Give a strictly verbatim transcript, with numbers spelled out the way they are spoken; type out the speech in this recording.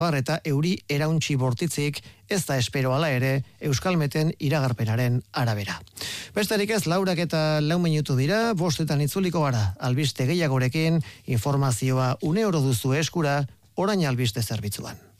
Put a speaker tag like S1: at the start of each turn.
S1: eta euri erauntsi bortitzik ez da espero hala ere Euskalmeten iragarpenaren arabera. Besterik ez, laurak eta lau minutu dira, bostetan itzuliko gara, albiste gehiagorekin, informazioa une oro duzu eskura, orain albiste zerbitzuan.